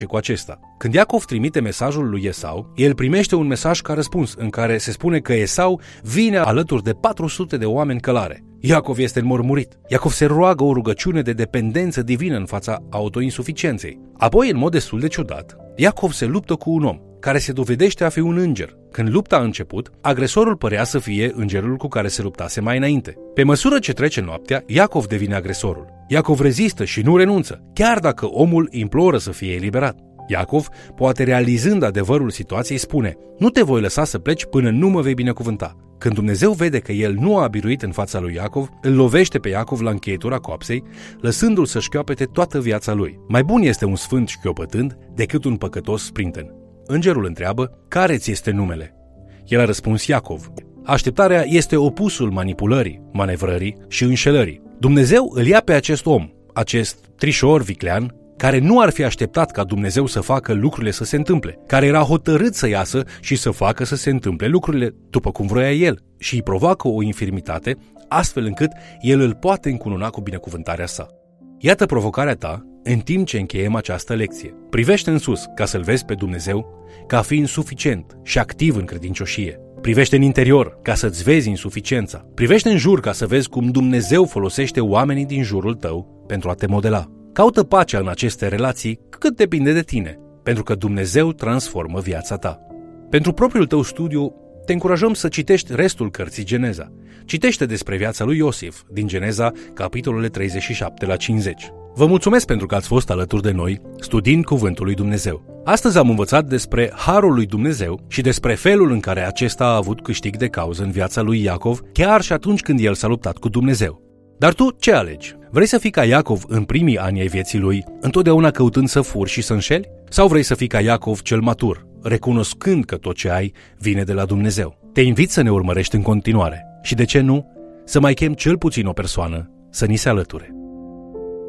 cu acesta. Când Iacov trimite mesajul lui Esau, el primește un mesaj ca răspuns, în care se spune că Esau vine alături de 400 de oameni călare. Iacov este înmărmurit. Iacov se roagă o rugăciune de dependență divină în fața autoinsuficienței. Apoi, în mod destul de ciudat, Iacov se luptă cu un om care se dovedește a fi un înger. Când lupta a început, agresorul părea să fie îngerul cu care se luptase mai înainte. Pe măsură ce trece noaptea, Iacov devine agresorul. Iacov rezistă și nu renunță, chiar dacă omul imploră să fie eliberat. Iacov, poate realizând adevărul situației, spune: nu te voi lăsa să pleci până nu mă vei binecuvânta. Când Dumnezeu vede că el nu a biruit în fața lui Iacov, îl lovește pe Iacov la încheietura coapsei, lăsându-l să șchiopete toată viața lui. Mai bun este un sfânt șchiopătând decât un păcătos sprinten. Îngerul întreabă: care ți este numele? El a răspuns: Iacov. Așteptarea este opusul manipulării, manevrării și înșelării. Dumnezeu îl ia pe acest om, acest trișor viclean, care nu ar fi așteptat ca Dumnezeu să facă lucrurile să se întâmple, care era hotărât să iasă și să facă să se întâmple lucrurile după cum vroia el, și îi provoacă o infirmitate, astfel încât el îl poate încununa cu binecuvântarea sa. Iată provocarea ta în timp ce încheiem această lecție. Privește în sus ca să-L vezi pe Dumnezeu ca fiind suficient și activ în credincioșie. Privește în interior ca să-ți vezi insuficiența. Privește în jur ca să vezi cum Dumnezeu folosește oamenii din jurul tău pentru a te modela. Caută pacea în aceste relații cât depinde de tine, pentru că Dumnezeu transformă viața ta. Pentru propriul tău studiu, te încurajăm să citești restul cărții Geneza. Citește despre viața lui Iosif din Geneza, capitolele 37 la 50. Vă mulțumesc pentru că ați fost alături de noi, studiind Cuvântul lui Dumnezeu. Astăzi am învățat despre harul lui Dumnezeu și despre felul în care acesta a avut câștig de cauză în viața lui Iacov, chiar și atunci când el s-a luptat cu Dumnezeu. Dar tu ce alegi? Vrei să fii ca Iacov în primii ani ai vieții lui, întotdeauna căutând să furi și să înșeli? Sau vrei să fii ca Iacov cel matur, recunoscând că tot ce ai vine de la Dumnezeu? Te invit să ne urmărești în continuare și, de ce nu, să mai chem cel puțin o persoană să ni se alăture.